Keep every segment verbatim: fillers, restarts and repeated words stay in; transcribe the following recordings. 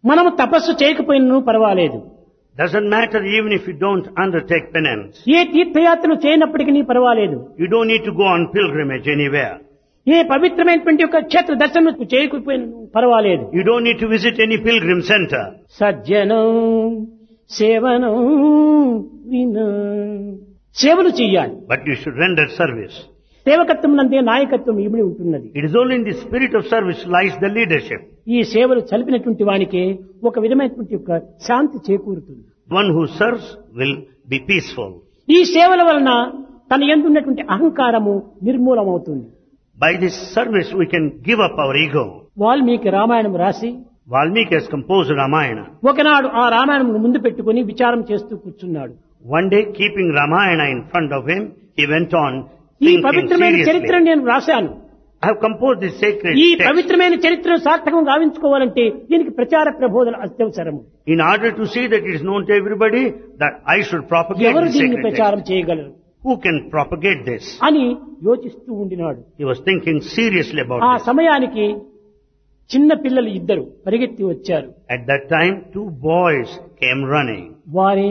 మనము తపస్సు చేయకపోయినను పర్వాలేదు. Doesn't matter even if you don't undertake penance. ఏ తీర్థయాత్రలు చేయనప్పటికీ పర్వాలేదు. You don't need to go on pilgrimage anywhere. ఏ పవిత్రమైనటువంటి ఒక క్షేత్ర దర్శనం చేయకపోయినను పర్వాలేదు. You don't need to visit any pilgrim center. సజ్జనం సేవనం వినా సేవలు చెయ్యాలి. But you should render service. సేవకత్వం నందే నాయకత్వం ఇమిడి ఉంటున్నది. It is only in the spirit of service lies the leadership. ఈ సేవలు చలిపినటువంటి వానికి ఒక విధమైనటువంటి ఒక శాంతి చేకూరుతుంది. One who serves will be peaceful. ఈ సేవల వలన తన యందు ఉన్నటువంటి అహంకారము నిర్మూలమవుతుంది. By this service we can give up our ego. Valmiki Ramayanam రాసి Valmiki has composed Ramayana. ఒకనాడు ఆ రామాయణం ముందు పెట్టుకుని విచారం చేస్తూ కూర్చున్నాడు. One day, keeping Ramayana in front of him, he went on ఈ thinking పవిత్రమైన చరిత్రను seriously. నేను రాశాను. I have composed this sacred ఈ text. పవిత్రమైన చరిత్రను సార్థకం గావించుకోవాలంటే దీనికి ప్రచార ప్రబోధన అత్యవసరము. In order to see that it is known to everybody, that I should propagate ఎవరు this దీన్ని sacred ప్రచారం text. చేయగలరు Who can propagate this? అని యోచిస్తూ ఉండినాడు. He was thinking seriously ఆ about this. సమయానికి చిన్న పిల్లలు ఇద్దరు పరిగెత్తి వచ్చారు. At that time, two boys came running. వారే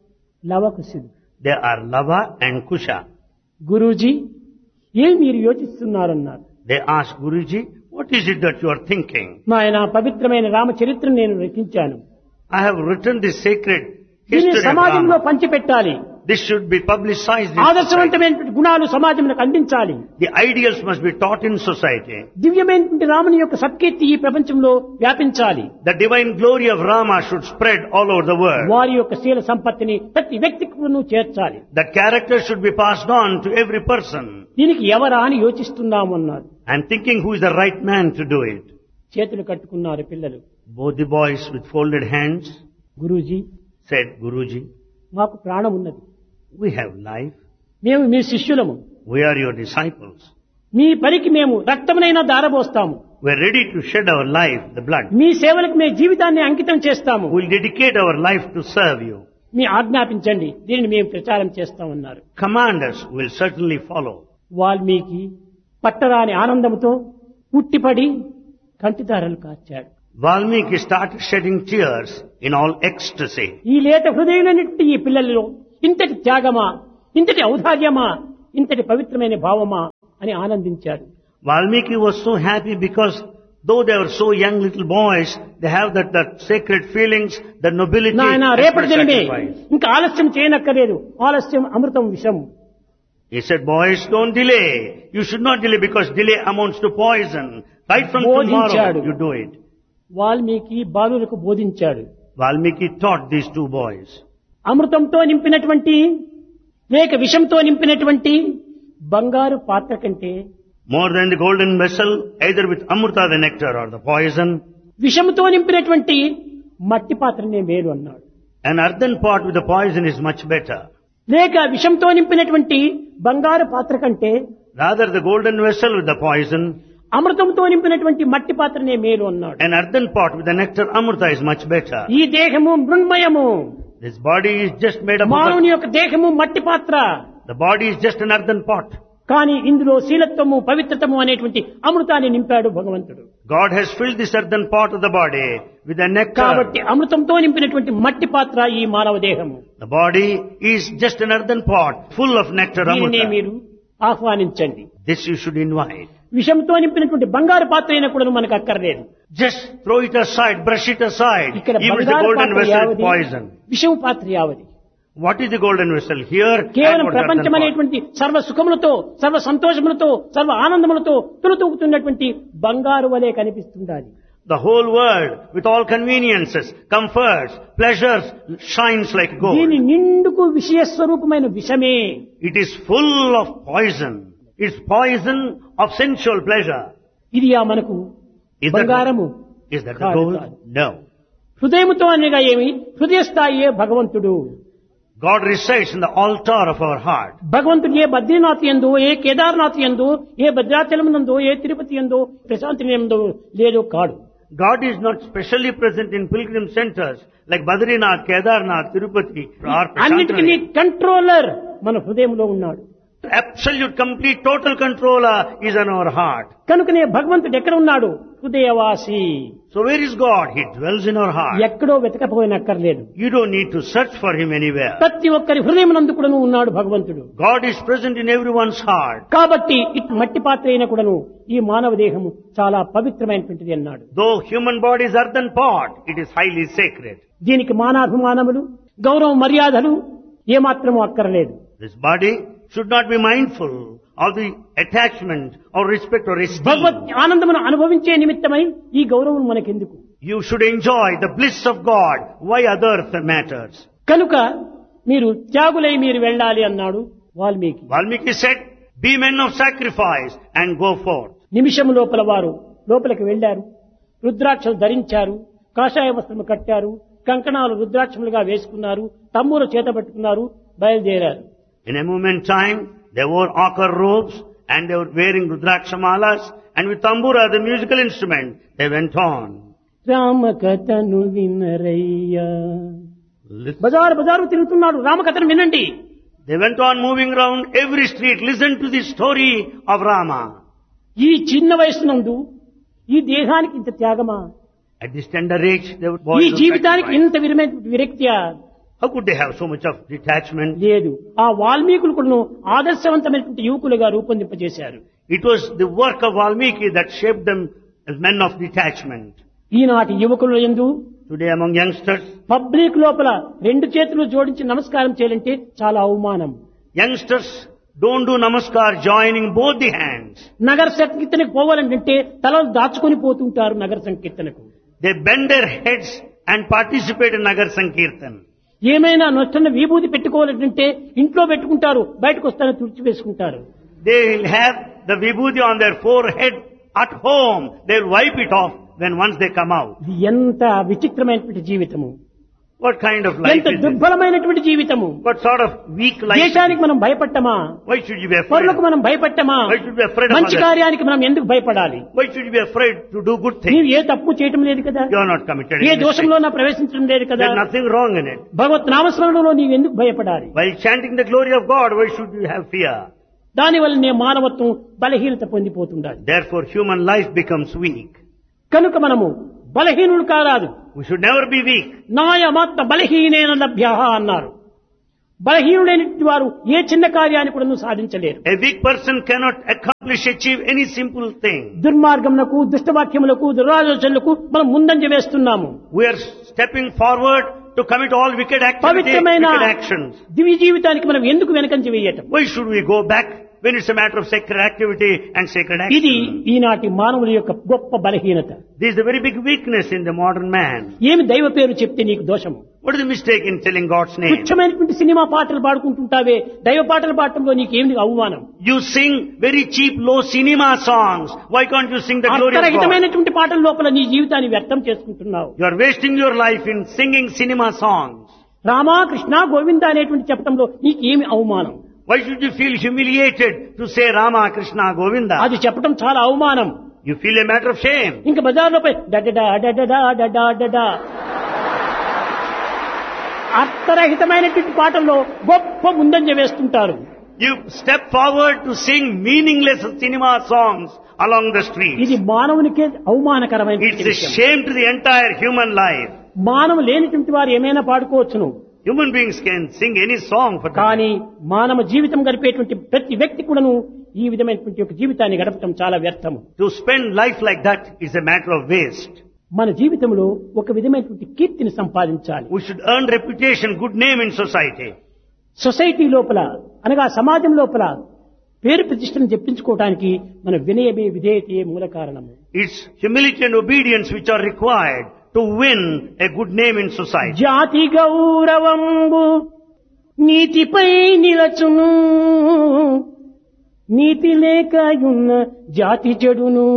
లవకుశులు. They are Lava and Kusha. Guruji ఏం మీరు యోచిస్తున్నారన్నారు. They asked Guruji, what is it that you are thinking? నాయన పవిత్రమైన రామచరిత్రను నేను రచించాను. I have written this sacred దీన్ని history of సమాజంలో Rama. పంచిపెట్టాలి. This should be publicized in society. ఆదర్శవంతమైనటువంటి గుణాలు సమాజంలో అందించాలి. The ideals must be taught in society. దివ్యమైనటువంటి రాముని యొక్క సత్కీర్తి ఈ ప్రపంచంలో వ్యాపించాలి. The divine glory of Rama should spread all over the world. వారి యొక్క శీల సంపత్తిని ప్రతి వ్యక్తికి చేర్చాలి. That character should be passed on to every person. దీనికి ఎవరా అని యోచిస్తున్నాము అన్నారు. I am thinking who is the right man to do it. చేతులు కట్టుకున్నారు పిల్లలు. Both the boys with folded hands Guruji said, Guruji, మాకు ప్రాణం ఉన్నది. we have life. మేము మీ శిష్యులము. We are your disciples. మీ పనికి మేము రక్తమునైనా దారబోస్తాము. We are ready to shed our life, the blood. మీ సేవలకు మేము జీవితాన్ని అంకితం చేస్తాము. We will dedicate our life to serve you. మీ ఆజ్ఞాపించండి, దీనిని మేము ప్రచారం చేస్తామన్నారు. Command us, we will certainly follow. Valmiki పట్టరాని ఆనందంతో ఉట్టిపడి కంటిదారలు కార్చాడు. Valmiki started shedding tears in all ecstasy. ఈ లేత హృదయులన్నిటి ఈ పిల్లలలో ఇంతటి త్యాగమా, ఇంతటి ఔదార్యమా, ఇంతటి పవిత్రమైన భావమా అని ఆనందించాడు. Valmiki was so happy because though they were so young little boys, they have that, that sacred feelings, the nobility నాయన and రేపటి దినమే sacrifice. ఇంకా ఆలస్యం చేయనక్కర్లేదు. ఆలస్యం అమృతం విషం. He said, boys, don't delay. You should not delay because delay amounts to poison. Right from బోధించాడు. tomorrow, you do it. Valmiki బాలులకు బోధించాడు. Valmiki taught these two boys. అమృతంతో నింపినటువంటి లేక విషంతో నింపినటువంటి బంగారు పాత్ర కంటే More than the golden vessel, either with amrita, the nectar, or the poison, విషంతో నింపినటువంటి మట్టి పాత్రనే మేలు అన్నాడు. an earthen pot with the poison is much better. లేక విషంతో నింపినటువంటి బంగారు పాత్ర కంటే Rather, the golden vessel with the poison, అమృతంతో నింపినటువంటి మట్టి పాత్రనే మేలు అన్నాడు. an earthen pot with the nectar amrita is much better. ఈ దేహము మృణ్మయము. This body is just made up of మానవుని the, యొక్క దేహము మట్టి పాత్ర. the body is just an earthen pot. కానీ ఇందులో శీలత్వము పవిత్రతము అనేటువంటి అమృతాన్ని నింపాడు భగవంతుడు. God has filled this earthen pot of the body with the nectar. కాబట్టి అమృతంతో నింపినటువంటి మట్టి పాత్ర ఈ మానవ దేహము. The body is just an earthen pot full of nectar దీనినే amrita. మీరు ఆహ్వానించండి. This you should invite. విషంతో నింపినటువంటి బంగారు పాత్ర అయినా కూడా మనకు అక్కర్లేదు. Just throw it aside, brush it aside. ఇక్కడ Even the బంగారు golden పాత్ర vessel with యావది, poison. విషం పాత్ర యావది. What is the golden vessel? Here, కేవలం and what ప్రపంచం earthen pot. అనేటువంటి సర్వ సుఖములతో, సర్వ సంతోషములతో, సర్వ ఆనందములతో తులుతూగుతున్నటువంటి బంగారు వలె కనిపిస్తుండాలి. The whole world, with all conveniences, comforts, pleasures, shines like gold. దీని నిండుకు విషయ స్వరూపమైన విషమే. It is full of poison. It's poison of sensual pleasure. ఇది ఆ మనకు Is that, బంగారము is that the కాదు, gold? కాదు. No. హృదయముతో అనగా ఏమి? హృదయ స్థాయియే భగవంతుడు. God resides in the altar of our heart. భగవంతుడు ఏ బద్రీనాథ్ యందు, ఏ కేదార్నాథ్ యందు, ఏ భద్రాచలం నందు, ఏ తిరుపతి యందు, ప్రశాంతి యందు లేదో కాడు. God is not specially present in pilgrim centers like Badrinath, Kedarnath, Tirupati, or అన్నిటికీ Prashantanath. కంట్రోలర్ మన హృదయంలో ఉన్నాడు. Absolute, complete, total controller is on our heart. కనుకనే భగవంతుడు ఎక్కడ ఉన్నాడు? హృదయవాసి. So where is God? He dwells in our heart. ఎక్కడో వెతకపోయినక్కర్లేదు. You don't need to search for Him anywhere. ప్రతి ఒక్కరి హృదయమునందు కూడాను ఉన్నాడు భగవంతుడు. God is present in everyone's heart. కాబట్టి ఇటు మట్టి పాత్ర అయిన కూడాను ఈ మానవ దేహము చాలా పవిత్రమైనటువంటిది అన్నాడు. Though human body is earthen pot, it is highly sacred. దీనికి మానాభిమానములు, గౌరవ మర్యాదలు ఏమాత్రము అక్కర్లేదు. This body should not be mindful of the attachment or respect or esteem. భగవత్ ఆనందమును అనుభవించే నిమిత్తమై ఈ గౌరవం మనకెందుకు? You should enjoy the bliss of God. Why other matters? కనుక మీరు త్యాగులై మీరు వెళ్ళాలి అన్నాడు Valmiki. Valmiki said, be men of sacrifice and go forth. నిమిషం లోపల వారు లోపలికి వెళ్లారు. రుద్రాక్షలు ధరించారు, కాషాయ వస్త్రము కట్టారు, కంకణాలు రుద్రాక్షములుగా వేసుకున్నారు, తమ్ములు చేత పట్టుకున్నారు, బయలుదేరారు. In a moment time, they wore ochre robes and they were wearing rudrakshamalas, and with tambura, the musical instrument, they went on. రామకథను వినరయ్యా. Listen. బజారు బజారు తిరుగుతున్నాడు, రామకథను వినండి. They went on moving around every street. Listen to the story of Rama. ఈ చిన్న వయసునందు ఈ దేహానికి ఇంత త్యాగమా? At this tender age, they were ఈ boys of జీవితానికి sacrifice. ఇంత విరమైన విరక్తియా? How could they have so much of detachment? లేదు. ఆ వాల్మీకులు కూడా ఆదర్శవంతమైనటువంటి యువకులుగా రూపొందింపజేశారు. It was the work of Valmiki that shaped them as men of detachment. ఈనాటి యువకుల యందు Today among youngsters, పబ్లిక్ లోపల రెండు చేతులు జోడించి నమస్కారం చేయాలంటే చాలా అవమానం. youngsters don't do namaskar joining both the hands. నగర సంకీర్తనకు పోవాలంటే తలలు దాచుకొని పోతుంటారు నగర సంకీర్తనకు. They bend their heads and participate in Nagar Sankirtan. ఏమైనా నొచ్చన్న విభూతి పెట్టుకోవాలంటే ఇంట్లో పెట్టుకుంటారు, బయటకు వస్తానే తుడిచి వేసుకుంటారు. They will have the vibhuti on their forehead at home. They will wipe it off when once they come out. ఇది ఎంత విచిత్రమైనటువంటి జీవితము, What kind of life ఎంత is this? దుర్బలమైనటువంటి జీవితము. What sort of weak life? దేశానికి మనం భయపట్టమా? Why should you be afraid? పరులకు మనం భయపట్టమా? Why should you be afraid of మంచి others? కార్యానికి మనం ఎందుకు భయపడాలి? Why should you be afraid to do good నీవు things? ఏ తప్పు చేయటం లేదు కదా, You are not committed A any mistake. దోషంలో నా ప్రవేశించడం లేదు కదా. There is nothing wrong in it. భగవత్ నామస్మరణలో నీవు ఎందుకు భయపడాలి? While chanting the glory of God, why should you have fear? దానివల్ల నే మానవత్వం బలహీనత పొందిపోతుండాలి. Therefore human life becomes weak. కనుక మనము బలహీనులు కారాదు. We should never be weak. నాయమాత్మ బలహీనేన లభ్య అన్నారు. బలహీనులైనటువంటి వారు ఏ చిన్న కార్యాన్ని కూడా సాధించలేరు. A weak person cannot accomplish, achieve any simple thing. దుర్మార్గములకు, దుష్టవాక్యములకు, దురాలోచనలకు మనం ముందంజ వేస్తున్నాము. We are stepping forward to commit all wicked activities, పవిత్రమైన wicked actions. దివ్య జీవితానికి మనం ఎందుకు వెనకంజ వేయటం? Why should we go back when it's a matter of sacred activity and sacred ఇది action? ఈనాటి మానవుల యొక్క గొప్ప బలహీనత. This is a very big weakness in the modern man. ఏమి దైవ పేరు చెప్తే నీకు దోషము? What is the mistake in telling God's name? తుచ్చమైనటువంటి cinema పాటలు పాడుకుంటుంటావే, దైవ పాటలు పాడటంలో నీకేమి అవమానం? You sing very cheap, low cinema songs. Why can't you sing the glory of God? అర్థరహితమైనటువంటి పాటల లోపల నీ జీవితాన్ని వ్యర్థం చేసుకుంటున్నావు. You are wasting your life in singing cinema songs. Rama Krishna Govinda అనేటువంటి చెప్పడంలో నీకేమి అవమానం? Why should you feel humiliated to say Rama, Krishna, Govinda? అది చెప్పడం చాలా అవమానం. You feel a matter of shame. ఇంకా బజార్లో పోయి డడడా డడడా డడా డడా అర్థరహితమైనటువంటి పాటల్లో గొప్ప ముందంజ వేస్తుంటారు. You step forward to sing meaningless cinema songs along the street. ఇది మానవునికే అవమానకరమైన It's a విషయం. shame to the entire human life. మానవు లేనిటువంటి వారు ఏమైనా పాడుకోవచ్చును, Human beings can sing any song for them. కానీ మానవ జీవితం గడిపేటువంటి ప్రతి వ్యక్తి కూడాను ఈ విధమైనటువంటి ఒక జీవితాన్ని గడపడం చాలా వ్యర్థము. To spend life like that is a matter of waste. మన జీవితంలో ఒక విధమైనటువంటి కీర్తిని సంపాదించాలి. We should earn reputation, good name in society. Society లోపల అనగా సమాజం లోపల పేరు ప్రతిష్టను చెప్పించుకోవడానికి మన వినయమే విధేయతే మూల కారణము. It's humility and obedience which are required to win a good name in society. జాతి గౌరవంబు నీతిపై నిలచును, నీతి లేకయున్న జాతి చెడును.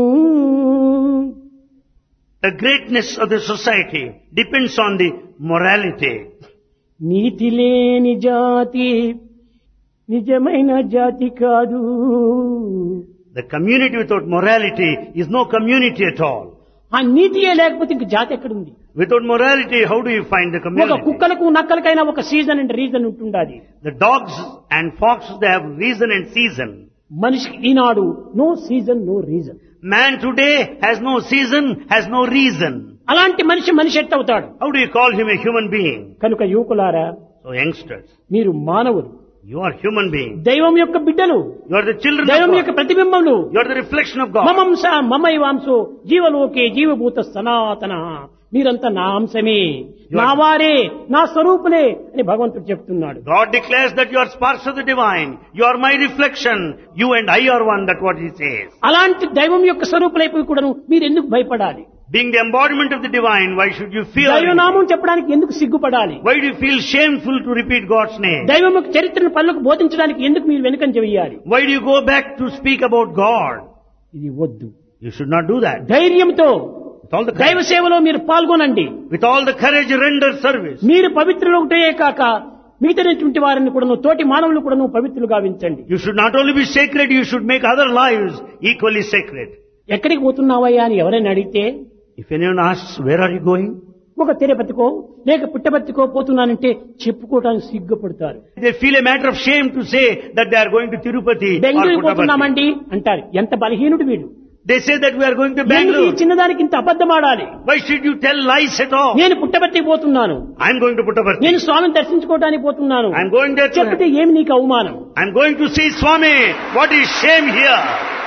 The greatness of the society depends on the morality. నీతి లేని జాతి నిజమైన జాతి కాదు. The community without morality is no community at all. ఆ నీతియే లేకపోతే ఇంక జాతి ఎక్కడుంది? Without morality, how do you find the ఒక community? కుక్కలకు నక్కలకైనా ఒక సీజన్ అండ్ రీజన్ ఉంటుండాలి. The dogs and foxes, they have reason and season. మనిషికి ఈనాడు no season no reason. Man today has no season, has no reason. అలాంటి మనిషి మనిషి ఎట్టవుతాడు? How do you call him a human being? కనుక యువకులారా, So youngsters, మీరు మానవులు, you are human beings. దైవం యొక్క బిడ్డలు, You are the children దైవం of యొక్క God. ప్రతిబింబములు. You are the reflection of God. మమంస మమైవాంసో జీవలోకే జీవభూత సనాతన. మీరంతా నా అంశమే, నా వారే, నా స్వరూపులే అని భగవంతుడు చెప్తున్నాడు. God declares that you are sparks of the divine. You are my reflection. You and I are one. That's what he says. అలాంటి దైవం యొక్క స్వరూపులైపోయి కూడాను మీరు ఎందుకు భయపడాలి? Being the embodiment of the divine, why should you fear? దైవనామం చెప్పడానికి ఎందుకు సిగ్గుపడాలి? Why do you feel shameful to repeat God's name? దైవం యొక్క చరిత్రను పనులకు బోధించడానికి ఎందుకు మీరు వెనుకంజ వేయాలి? Why do you go back to speak about God? ఇది వద్దు. You should not do that. ధైర్యంతో With all the దైవ courage, సేవలో మీరు పాల్గొనండి. with all the courage, render service. మీరు పవిత్రులు ఒకటే కాక మిగతాటువంటి వారిని కూడాను, తోటి మానవులు కూడాను పవిత్రులుగా గావించండి. You should not only be sacred, you should make other lives equally sacred. ఎక్కడికి పోతున్నావయ్యా అని ఎవరైనా అడిగితే, If anyone asks, where are you going? ఒక తిరుపతికో లేక పుట్టపర్తికో పోతున్నానంటే చెప్పుకోవడానికి సిగ్గుపడతారు. They feel a matter of shame to say that they are going to Tirupati or Bengaluru Puttaparthi. పోతున్నామండి అంటారు. ఎంత బలహీనుడు వీడు. They say that we are going to ఎందుకు ఈ Bangalore. చిన్నదానికి ఇంత అబద్ధం ఆడాలి? Why should you tell lies at all? నేను పుట్టపర్తికి పోతున్నాను, I am going to Puttaparthi. నేను స్వామిని దర్శించుకోవడానికి పోతున్నాను I am going there to చెప్తే ఏమి నీకు అవమానం? I am going to see Swami. What is shame here?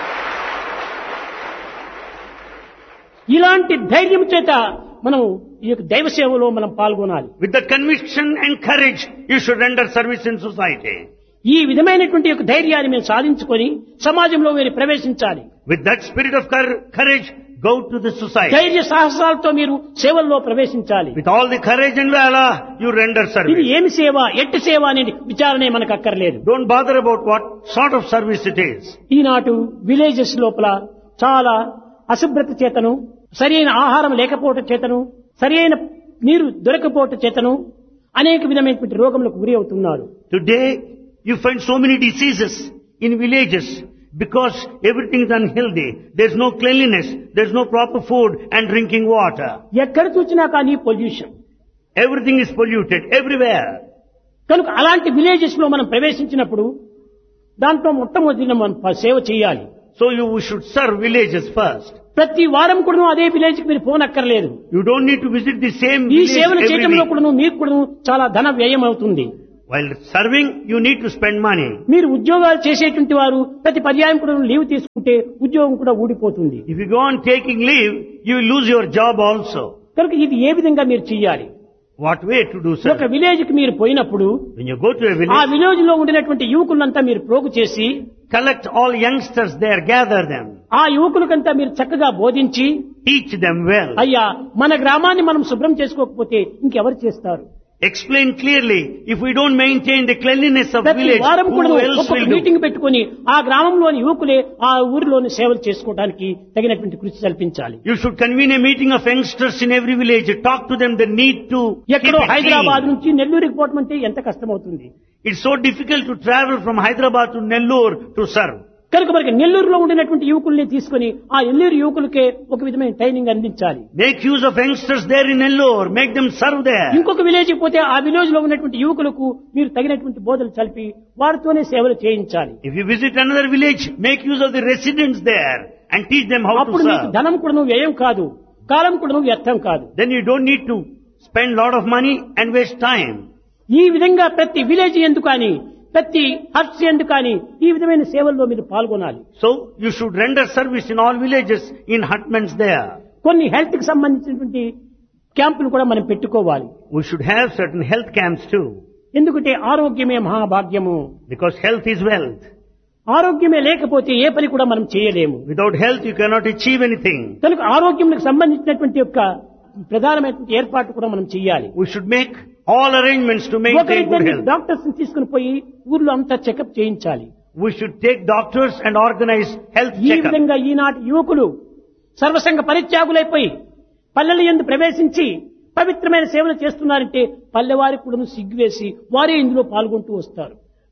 ఇలాంటి ధైర్యం చేత మనం ఈ యొక్క దైవ సేవలో మనం పాల్గొనాలి. With that conviction and courage, you should render service in society. ఈ విధమైనటువంటి యొక్క ధైర్యాన్ని మేము సాధించుకొని సమాజంలో మీరు ప్రవేశించాలి. With that spirit of cour- courage, go to the society. ధైర్య సాహసాలతో మీరు సేవల్లో ప్రవేశించాలి. With all the courage and valor, you render ఇది service. ఏమి సేవ, ఎట్టి సేవ అనేది విచారణే మనకు అక్కర్లేదు. Don't bother about what sort of service it is. ఈనాటి విలేజెస్ లోపల చాలా అశుభ్రత చేతను, సరైన ఆహారం లేకపోవటం చేతను, సరైన నీరు దొరకపోవటం చేతను అనేక విధమైనటువంటి రోగములకు గురి అవుతున్నారు. Today, you find so many diseases in villages because everything is unhealthy. There's no cleanliness, there's no proper food and drinking water. ఎక్కడ చూసినా కానీ pollution. Everything is polluted everywhere. కనుక అలాంటి విలేజెస్ లో మనం ప్రవేశించినప్పుడు దాంట్లో మొట్టమొదటి మనం సేవ చేయాలి. So you should serve villages first. ప్రతి వారం కూడా అదే విలేజ్ కి మీరు పోనక్కర్లేదు. You don't need to visit the same ఈ village సేవలు every చేయడంలో week. కూడా మీకు కూడా చాలా ధన వ్యయం అవుతుంది. While serving, you need to spend money. మీరు ఉద్యోగాలు చేసేటువంటి వారు ప్రతి పర్యాయం కూడా లీవ్ తీసుకుంటే ఉద్యోగం కూడా ఊడిపోతుంది. If you go on taking leave, you will lose your job also. కనుక ఇది ఏ విధంగా మీరు చెయ్యాలి? What way to do ఒక service? విలేజ్ కి మీరు పోయినప్పుడు When you go to a ఆ village, విలేజ్ లో ఉండినటువంటి యువకులంతా మీరు ప్రోగు చేసి collect all youngsters there, gather them, ఆ యువకులకంతా మీరు చక్కగా బోధించి, teach them well. అయ్యా మన గ్రామాన్ని మనం శుభ్రం చేసుకోకపోతే ఇంకెవరు చేస్తారు? Explain clearly, if we don't maintain the cleanliness of ప్రతి village, వారం కూడా who else ఒక్కొక్క will do? మీటింగ్ పెట్టుకుని ఆ గ్రామంలోని యువకులే ఆ ఊరిలోని సేవలు చేసుకోవడానికి తగినటువంటి కృషి కల్పించాలి. You should convene a meeting of youngsters in every village, talk to them the need to keep ఎక్కడో it హైదరాబాద్ clean. నుంచి నెల్లూరుకి పోవటం అంటే ఎంత కష్టమవుతుంది. It's so difficult to travel from Hyderabad to Nellore to serve. కనుక మనకి నెల్లూరులో ఉండినటువంటి యువకుల్ని తీసుకుని ఆ నెల్లూరు యువకులకే ఒక విధమైన ట్రైనింగ్ అందించాలి. Make use of youngsters there in Nellore, make them serve there. ఇంకొక విలేజ్ పోతే ఆ విలేజ్ లో ఉన్నటువంటి యువకులకు మీరు తగినటువంటి బోధలు చల్పి వారితోనే సేవలు చేయించాలి. If you visit another village, make use of the residents there and teach them how to అప్పుడు మీకు serve. ధనం కూడా వ్యయం కాదు, కాలం కూడా వ్యర్థం కాదు. Then you don't need to spend lot of money and waste time. ఈ విధంగా ప్రతి విలేజ్ ఎందుకు అని, ప్రతి హట్స్ ఎందుకు అని ఈ విధమైన సేవల్లో మీరు పాల్గొనాలి. So you should render service in all villages, in hutments there. కొన్ని హెల్త్ కి సంబంధించినటువంటి క్యాంపులు కూడా మనం పెట్టుకోవాలి. We should have certain health camps too, ఎందుకంటే ఆరోగ్యమే మహాభాగ్యము. because health is wealth. ఆరోగ్యమే లేకపోతే ఏ పని కూడా మనం చేయలేము. Without health you cannot achieve anything. కనుక ఆరోగ్యంకి సంబంధించినటువంటి యొక్క ప్రధానమైనటువంటి ఏర్పాటు కూడా మనం చేయాలి. We should make all arrangements to maintain good health. Doctors తీసుకుని పోయి ఊర్లో అంతా చెకప్ చేయించాలి. We should take doctors and organize health ఈ checkup. విధంగా ఈనాటి యువకులు సర్వసంగ పరిత్యాగులైపోయి పల్లెల యందు ప్రవేశించి పవిత్రమైన సేవలు చేస్తున్నారంటే పల్లెవారికి కూడా సిగ్గువేసి వారే ఇందులో పాల్గొంటూ వస్తారు.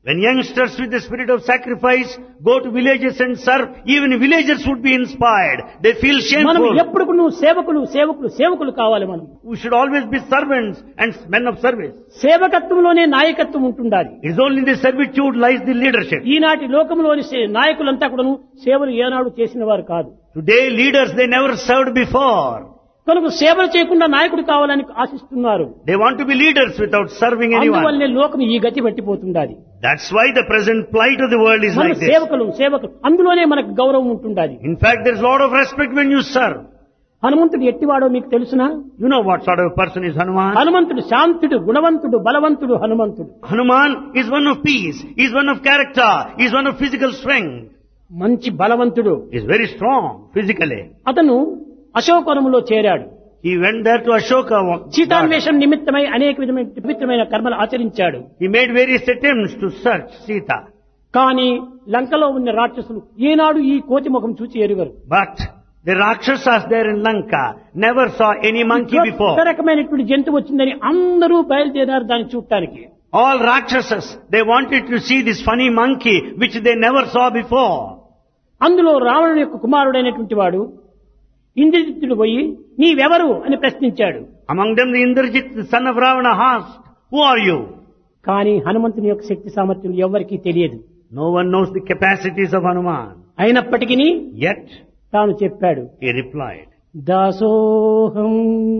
When youngsters with the spirit of sacrifice go to villages and serve, even villagers would be inspired. They feel మనం shameful. ఎప్పుడు నువ్వు సేవకులు సేవకులు సేవకులు కావాలి మనం. We should always be servants and men of service. సేవకత్వంలోనే నాయకత్వం ఉంటుండాలి. It is only in the servitude lies the leadership. ఈనాటి లోకంలోని సే- నాయకులంతా కూడాను సేవలు ఏనాడు చేసిన వారు కాదు. Today leaders, they never served before. కనుక సేవలు చేయకుండా నాయకుడు కావాలని ఆశిస్తున్నారు. They want to be leaders without serving anyone. అందువల్లనే లోకం ఈ గతి పట్టిపోతుండాలి. That's why the present plight of the world is మన like this. సేవకులు సేవకులు అందులోనే మనకు గౌరవం ఉంటుండాలి. In fact, there's a lot of respect when you serve. హనుమంతుడు ఎట్టివాడో మీకు తెలుసునా? You know what sort of a person is Hanuman? హనుమంతుడు శాంతుడు, గుణవంతుడు, బలవంతుడు. హనుమంతుడు Hanuman is one of peace. He is one of character. He is one of physical strength. మంచి బలవంతుడు. He is very strong physically. అతను అశోకవనములో చేరాడు. He went there to Ashoka. సీతాన్వేషం నిమిత్తమై అనేక విధమైన పవిత్రమైన కర్మలు ఆచరించాడు. He made various attempts to search Sita. కానీ లంకలో ఉన్న రాక్షసులు ఈనాడు ఈ కోతి ముఖం చూచి ఎరుగరు. But the Rakshasas there in Lanka never saw any monkey కొత్త before. రకమైనటువంటి జంతువు వచ్చిందని అందరూ బయలుదేరారు దాన్ని చూడటానికి. All Rakshasas, they wanted to see this funny monkey which they never saw before. అందులో రావణుని యొక్క కుమారుడైనటువంటి వాడు ఇంద్రజిత్తుడు పోయి నీవెవరు అని ప్రశ్నించాడు. Among them the Indrajit, the son of Ravana, asked, "Who are you?" కానీ హనుమంతుని యొక్క శక్తి సామర్థ్యం ఎవరికీ తెలియదు. No one knows the capacities of Hanuman. అయినప్పటికీ Yet, తాను చెప్పాడు, he replied, దాసోహం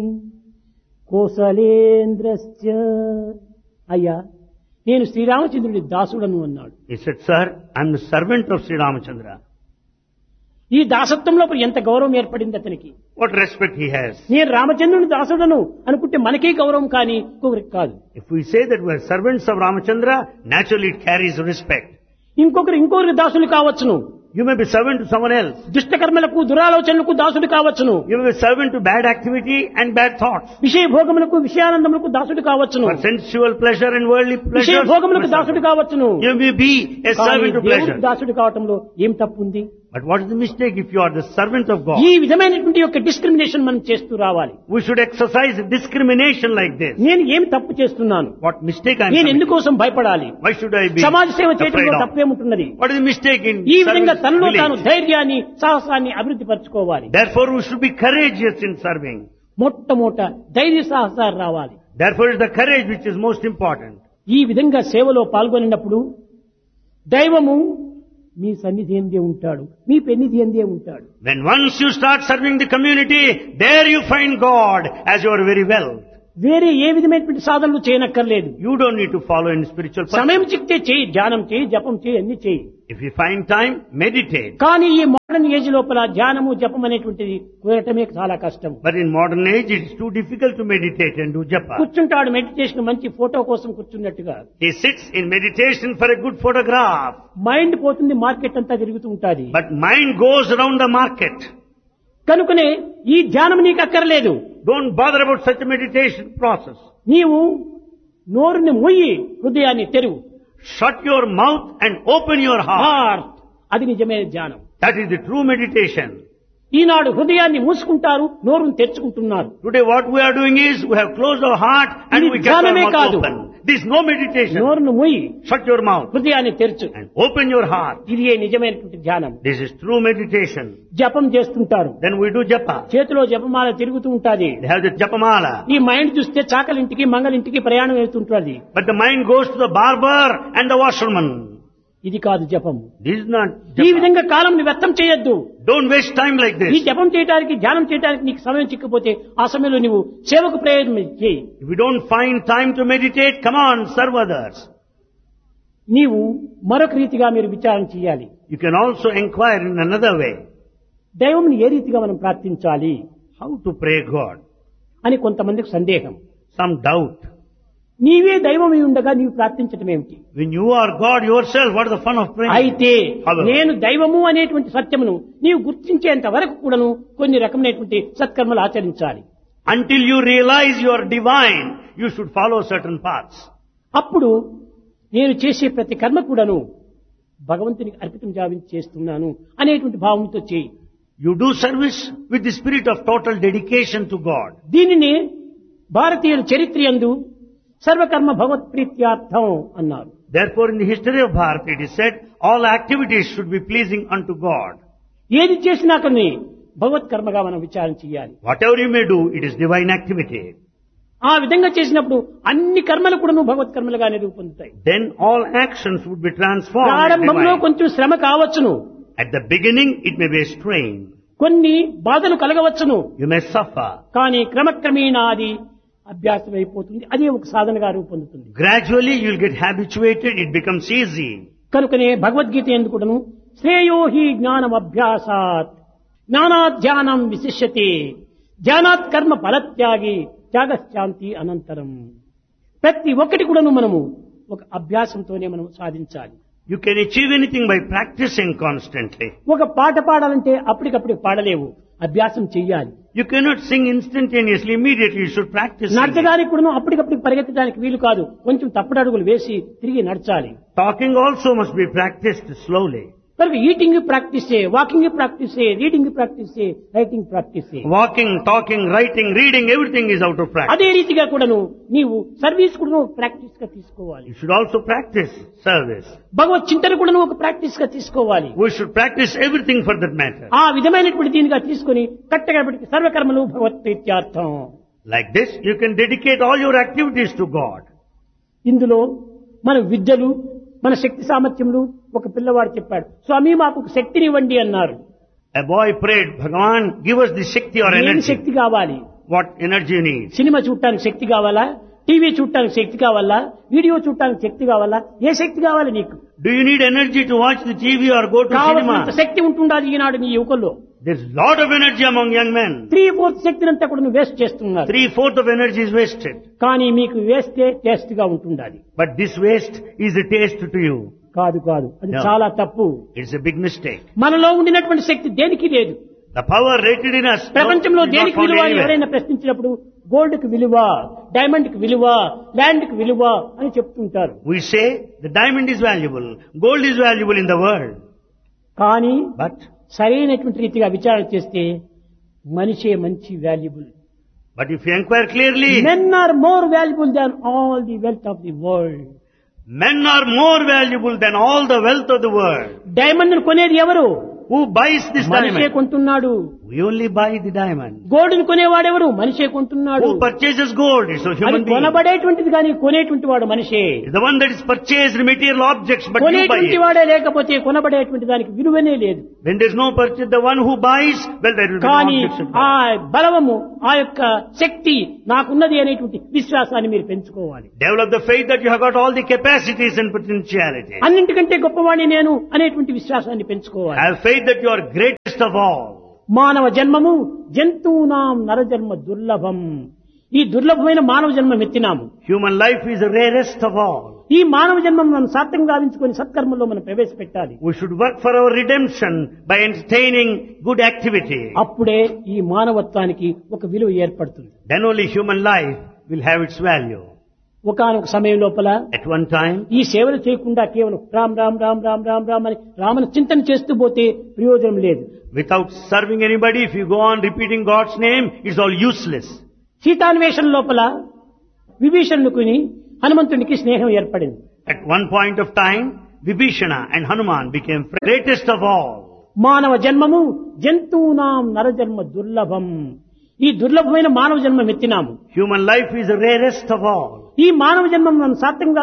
కోసలేంద్రస్య. అయ్యా, నేను శ్రీరామచంద్రుడి దాసుడను అన్నాడు. he said, "Sir, I am the servant of Sri Ramachandra." ఈ దాసత్వంలో ఎంత గౌరవం ఏర్పడింది అతనికి. What respect he has. నేను రామచంద్రుని దాసుడను అనుకుంటే మనకే గౌరవం, కానీ ఇంకొకరికి కాదు. If we say that we are servants of Ramachandra, naturally it carries respect. ఇంకొకరు ఇంకొకరికి దాసులు కావచ్చును. You may be servant to someone else. దుష్టకర్మలకు దురాలోచనలకు దాసుడు కావచ్చును. You may be servant to bad activity and bad thoughts. విషయ భోగములకు విషయానందములకు దాసుడు కావచ్చును. For sensual pleasure and worldly విషయ pleasure. భోగములకు దాసుడు కావచ్చును. You may be a కానీ servant to దేవుడికి pleasure. దాసుడు కావటంలో ఏం తప్పు ఉంది? But what is the mistake if you are the servant of God? ఈ విధమైనటువంటి యొక్క డిస్క్రిమినేషన్ మనం చేస్తూ రావాలి. We should exercise discrimination like this. నేను ఏం తప్పు చేస్తున్నాను? What mistake I am నేను committing? ఎందుకోసం భయపడాలి? Why should I be సమాజ సేవ afraid చేయడంలో of? తప్పేముంటున్నది? What is the mistake in ఈ విధంగా service తనలో తాను village? ధైర్యాన్ని సాహసాన్ని అభివృద్ధి పరచుకోవాలి. Therefore we should be courageous in serving. మొట్టమొదట ధైర్య సాహసాలు రావాలి. Therefore it is the courage which is most important. ఈ విధంగా సేవలో పాల్గొనినప్పుడు దైవము మీ సన్నిధి ఎందే ఉంటాడు, మీ పెన్నిధి ఎందే ఉంటాడు. When once you start serving the community, there you find God as your very wealth. వేరే ఏ విధమైనటువంటి సాధనలు చేయనక్కర్లేదు. You don't need to follow any spiritual path. సమయం చిక్తే చేయి, ధ్యానం చేయి, జపం చేయి, అన్ని చేయి. If you find time, meditate. కానీ ఈ మోడర్న్ ఏజ్ లోపల ధ్యానము జపం అనేటువంటిది కుదరటమే చాలా కష్టం. But in modern age, it is too difficult to meditate and do japa. కూర్చుంటాడు మెడిటేషన్ మంచి ఫోటో కోసం కూర్చున్నట్టుగా. He sits in meditation for a good photograph. Mind పోతుంది, మార్కెట్ అంతా తిరుగుతూ ఉంటుంది. But mind goes around the market. కనుకనే ఈ ధ్యానం నీకు అక్కర్లేదు. Don't bother about such a meditation process. నీవు నోరుని మొయ్యి, హృదయాన్ని తెరువు. Shut your mouth and open your heart. Heart, అది నిజమైన ధ్యానం. That is the true meditation. ఈనాడు హృదయాన్ని మూసుకుంటారు, నోరును తెరుచుకుంటున్నారు. Today what we are doing is, we have closed our heart and ఇది we kept our ధ్యానమే mouth కాదు. open. This is no meditation. నోరును మొయ్యి, Shut your mouth హృదయాన్ని తెరచు. and open your heart. ఇది ఏ నిజమైనటువంటి ధ్యానం. This is true meditation. జపం చేస్తుంటారు, Then we do japa. చేతిలో జపమాల తిరుగుతూ ఉంటాది. They have the japamala. ఈ మైండ్ చూస్తే చాకలింటికి మంగలింటికి ప్రయాణం వెళ్తుంటుంది. But the mind goes to the barber and the washerman. ఇది కాదు జపం. This is not ఈ japa. విధంగా కాలం వ్యర్థం చేయొద్దు. Don't waste time like ఈ this. జపం చేయడానికి ధ్యానం చేయడానికి నీకు సమయం చిక్కపోతే ఆ సమయంలో నువ్వు సేవకు ప్రయోజనం చేయి. If you don't find time to meditate, come on, serve others. నీవు మరొక రీతిగా మీరు విచారణ చేయాలి. You can also inquire in another way. దైవంని ఏ రీతిగా మనం ప్రార్థించాలి How to pray God. అని కొంతమందికి సందేహం. Some doubt. నీవే దైవమై ఉండగా నీవు ప్రార్థించటం ఏమిటి? When you are God yourself, what is the fun of praying? అయితే However, నేను దైవము అనేటువంటి సత్యమును నీవు గుర్తించేంత వరకు కూడాను కొన్ని రకమైనటువంటి సత్కర్మలు ఆచరించాలి. until you realize you are divine, you should follow certain paths. అప్పుడు నేను చేసే ప్రతి కర్మ కూడాను భగవంతునికి అర్పితం జావించి చేస్తున్నాను అనేటువంటి భావంతో చేయి. You do service with the spirit of total dedication to God. దీనిని భారతీయుల చరిత్ర యందు సర్వకర్మ భగవత్ ప్రీత్యార్థం అన్నారు. Therefore, in the history of Bharata, it is said, all activities should be pleasing unto God. ఏది చేసినా కానీ భగవత్ కర్మగా మనం విచారణ చేయాలి. Whatever you may do, it is divine activity. ఆ విధంగా చేసినప్పుడు అన్ని కర్మలు కూడా భగవత్ కర్మలుగానే రూపొందుతాయి. Then all actions would be transformed into ప్రారంభంలో divine. కొంచెం శ్రమ కావచ్చును, At the beginning, it may be a strain. కొన్ని బాధలు కలగవచ్చును, You may suffer. కానీ క్రమక్రమేణా అది అభ్యాసం అయిపోతుంది, అదే ఒక సాధనగా రూపొందుతుంది. Gradually, you'll get habituated, it becomes easy. కనుకనే భగవద్గీత ఎందుకును శ్రేయో హి జ్ఞానం అభ్యాసాత్ జ్ఞానాధ్యానం విశిష్యతే ధ్యానాత్ కర్మ ఫలత్యాగి త్యాగశాంతి అనంతరం. ప్రతి ఒక్కటి కూడాను మనము ఒక అభ్యాసంతోనే మనం సాధించాలి. You can achieve anything by practicing constantly. ఒక పాట పాడాలంటే అప్పటికప్పుడు పాడలేవు, అభ్యాసం చెయ్యాలి. You cannot sing instantaneously, immediately, you should practice singing. నడచడానికి కూడా అప్పటికప్పుడు పరిగెత్తడానికి వీలు కాదు, కొంచెం తప్పుడడుగులు వేసి తిరిగి నడచాలి. Talking also must be practiced slowly. కనుక ఈటింగ్ ప్రాక్టీస్ చే, వాకింగ్ ప్రాక్టీస్ చే, రీడింగ్ ప్రాక్టీస్ చే, రైటింగ్ ప్రాక్టీస్ చే. Walking, talking, writing, reading, everything is out of practice. అదే రీతిగా కూడాను నీవు సర్వీస్ కూడా ప్రాక్టీస్ గా తీసుకోవాలి. You should also practice service. భగవత్ చింతన కూడా ఒక ప్రాక్టీస్ గా తీసుకోవాలి. We should practice everything for that matter. ఆ విధమైనటువంటి దీనిగా తీసుకుని కట్టగబట్టి సర్వకర్మలు భగవత్ ప్రీత్యార్థం. Like this, you can dedicate all your activities to God. ఇందులో మన విద్యలు, మన శక్తి సామర్థ్యములు, ఒక పిల్లవాడు చెప్పాడు, స్వామి మాకు ఒక శక్తినివ్వండి అన్నారు. A boy prayed, Bhagavan, give us the Shakti or ఏం energy. శక్తి కావాలి? What energy you need? Cinema చూడటానికి శక్తి కావాలా? టీవీ చూడటానికి శక్తి కావాలా? వీడియో చూడటానికి శక్తి కావాలా? ఏ శక్తి కావాలి నీకు? Do you need energy to watch the T V or go to కావాల్సినంత cinema? శక్తి ఉంటుండాలి ఈనాడు నీ యువకుల్లో. There's lot of energy among young men. Three fourth శక్తినంతా కూడా నువ్వు వేస్ట్ చేస్తున్నారు. Three-fourth of energy is wasted. కానీ మీకు వేస్తే టేస్ట్ గా ఉంటుండాలి. But this waste is a taste to you. కాదు కాదు, అది No. చాలా తప్పు. It's a big mistake. మనలో ఉండినటువంటి శక్తి దేనికి లేదు. The power rated in us ప్రపంచంలో is not దేనికి found విలువ అని anywhere. ఎవరైనా ప్రశ్నించినప్పుడు గోల్డ్ కి విలువ, డైమండ్ కి విలువ, ల్యాండ్ కి విలువ అని చెప్తుంటారు. We say the diamond is valuable, gold is valuable in the world. కానీ But సరైనటువంటి రీతిగా విచారణ చేస్తే మనిషే మంచి valuable. but if you inquire clearly, men are more valuable than all the wealth of the world. men are more valuable than all the wealth of the world. Diamond కొనేది ఎవరు? Who buys this మనిషే diamond? కొంటున్నాడు. We only buy the diamond. Gold ని కొనేవాడెవరు? మనిషే కొంటున్నాడు. Who purchases gold? It's a అది human being. కొనబడేటువంటిది కానీ కొనేటువంటి వాడు మనిషే. It's the one that is purchased material objects, but you buy కొనేటువంటి it. వాడే లేకపోతే కొనబడేటువంటి దానికి విలువనే లేదు. When there's no purchase, the one who buys, well, there will be no కానీ objection. ఆ బలము, ఆ యొక్క శక్తి నాకున్నది అనేటువంటి విశ్వాసాన్ని మీరు పెంచుకోవాలి. Develop the faith that you have got all the capacities and potentiality. అన్నింటికంటే గొప్పవాణి నేను అనేటువంటి విశ్వాసాన్ని పెంచుకోవాలి. Have faith that you are greatest of all. మానవ జన్మము జంతువునాం నరజన్మ దుర్లభం. ఈ దుర్లభమైన మానవ జన్మం ఎత్తినాము. Human life is the rarest of all. ఈ మానవ జన్మం మనం సార్థకం గావించుకొని సత్కర్మల్లో మనం ప్రవేశపెట్టాలి. We should work for our redemption by entertaining good activity. అప్పుడే ఈ మానవత్వానికి ఒక విలువ ఏర్పడుతుంది. Then only human life will have its value. ఒకానొక సమయం లోపల At one time, ఈ సేవలు చేయకుండా కేవలం రామ్ రామ్ రామ్ రామ్ రామ్ రామ్ అని రామను చింతన చేస్తూ పోతే ప్రయోజనం లేదు. without serving anybody, if you go on repeating God's name, it's all useless. సీతాన్వేషణ లోపల విభీషణుకుని హనుమంతునికి స్నేహం ఏర్పడింది. At one point of time, Vibhishana and Hanuman became greatest of all. మానవ జన్మము జంతువునాం నరజన్మ దుర్లభం. ఈ దుర్లభమైన మానవ జన్మం ఎత్తినాము. Human life is the rarest of all. ఈ మానవ జన్మం మనం సార్థకంగా